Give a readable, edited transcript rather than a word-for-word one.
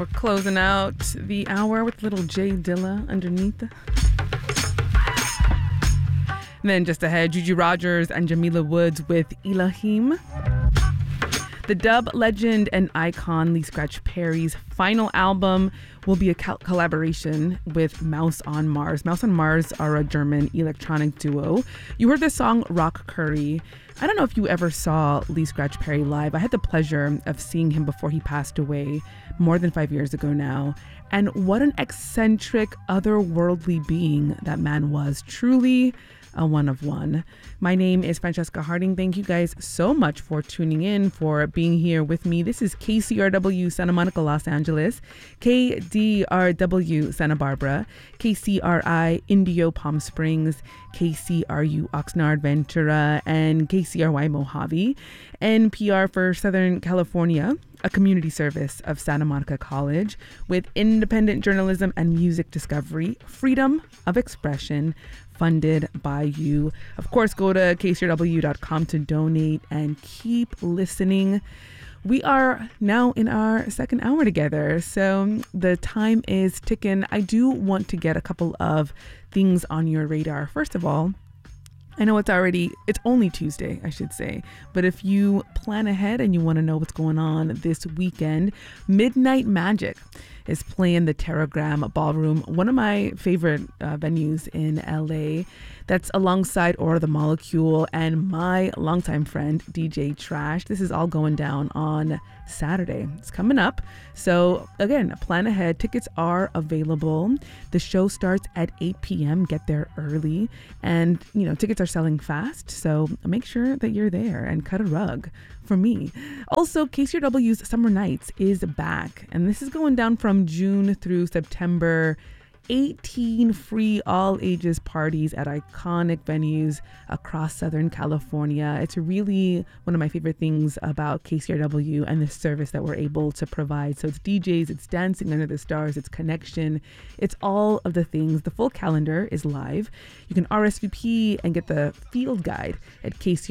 We're closing out the hour with little Jay Dilla underneath. And then just ahead, Gigi Rogers and Jamila Woods with Elohim. The dub legend and icon Lee Scratch Perry's final album will be a collaboration with Mouse on Mars. Mouse on Mars are a German electronic duo. You heard the song Rock Curry. I don't know if you ever saw Lee Scratch Perry live. I had the pleasure of seeing him before he passed away more than 5 years ago now. And what an eccentric, otherworldly being that man was. Truly a one of one. My name is Francesca Harding. Thank you guys so much for tuning in, for being here with me. This is KCRW Santa Monica, Los Angeles, KDRW Santa Barbara, KCRI Indio Palm Springs, KCRU Oxnard Ventura, and KCRY Mojave, NPR for Southern California, a community service of Santa Monica College with independent journalism and music discovery, freedom of expression, funded by you. Of course, go to kcrw.com to donate and keep listening. We are now in our second hour together, so the time is ticking. I do want to get a couple of things on your radar. First of all, I know it's only Tuesday, I should say, but if you plan ahead and you want to know what's going on this weekend, Midnight Magic is playing the Terragram Ballroom, one of my favorite venues in LA. That's alongside Aura the Molecule and my longtime friend, DJ Trash. This is all going down on Saturday. It's coming up. So again, plan ahead. Tickets are available. The show starts at 8 p.m. Get there early. And, tickets are selling fast. So make sure that you're there and cut a rug for me. Also, KCRW's Summer Nights is back. And this is going down from June through September. 18 free all ages parties at iconic venues across Southern California. It's really one of my favorite things about KCRW and the service that we're able to provide. So it's DJs, it's dancing under the stars, it's connection, it's all of the things. The full calendar is live. You can RSVP and get the field guide at KCRW.